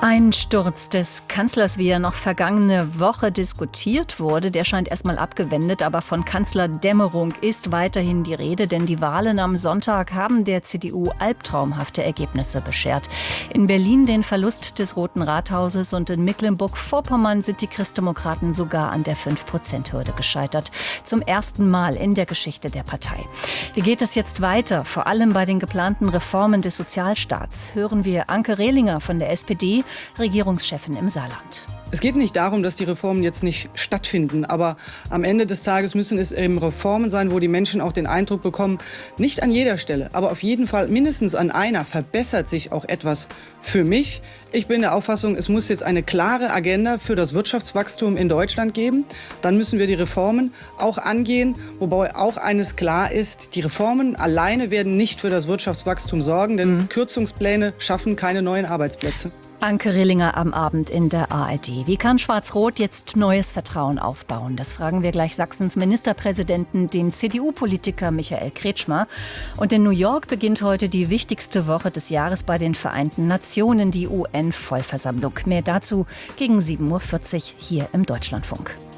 Ein Sturz des Kanzlers, wie er noch vergangene Woche diskutiert wurde, der scheint erstmal abgewendet, aber von Kanzlerdämmerung ist weiterhin die Rede, denn die Wahlen am Sonntag haben der CDU albtraumhafte Ergebnisse beschert. In Berlin den Verlust des Roten Rathauses und in Mecklenburg-Vorpommern sind die Christdemokraten sogar an der 5%-Hürde gescheitert. Zum ersten Mal in der Geschichte der Partei. Wie geht es jetzt weiter? Vor allem bei den geplanten Reformen des Sozialstaats. Hören wir Anke Rehlinger von der SPD, Regierungschefin im Saarland. Es geht nicht darum, dass die Reformen jetzt nicht stattfinden, aber am Ende des Tages müssen es eben Reformen sein, wo die Menschen auch den Eindruck bekommen, nicht an jeder Stelle, aber auf jeden Fall mindestens an einer verbessert sich auch etwas für mich. Ich bin der Auffassung, es muss jetzt eine klare Agenda für das Wirtschaftswachstum in Deutschland geben. Dann müssen wir die Reformen auch angehen, wobei auch eines klar ist, die Reformen alleine werden nicht für das Wirtschaftswachstum sorgen, denn Kürzungspläne schaffen keine neuen Arbeitsplätze. Anke Rehlinger am Abend in der ARD. Wie kann Schwarz-Rot jetzt neues Vertrauen aufbauen? Das fragen wir gleich Sachsens Ministerpräsidenten, den CDU-Politiker Michael Kretschmer. Und in New York beginnt heute die wichtigste Woche des Jahres bei den Vereinten Nationen, die UN-Vollversammlung. Mehr dazu gegen 7:40 Uhr hier im Deutschlandfunk.